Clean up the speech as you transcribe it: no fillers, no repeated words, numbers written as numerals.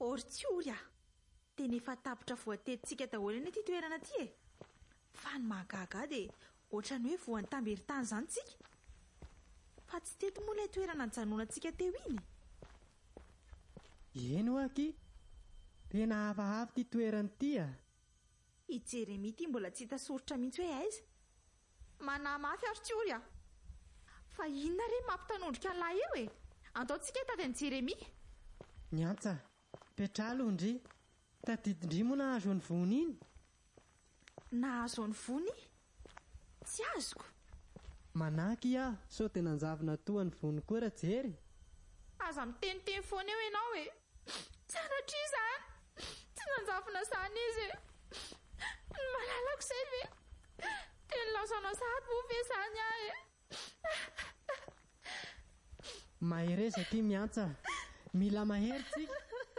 Ortsiory tena efa tapitra voatetintsika daholo eny ity toerana ity fa ny mahagaga dia ohatrany hoe voan'ny tamberitany izany tsika fa tsy teto moa ilay toerana nijanonantsika teo iny. Eny hoaky tena hafahafa ty toerana ity I Jeremia ity mbola tsy hita soritra mihitsy hoe aiza. Manamafy Ortsiory fa inona re mampitanondrika an'lahy eo antaontsika tady any Jeremia. Niantsa petralondry tadidindry moa nahazo ny vony iny. Nahazo ny vony? Tsy azoko. Manaky sao tena njavina toa ny vony koa raha jery. Aza miteniteny foana eo ianao sanatria izany tsy nanjavina izany izy ny malalako izay ve teny lasana sady moa ve izany maherezaka miantsa mila mahery tsika.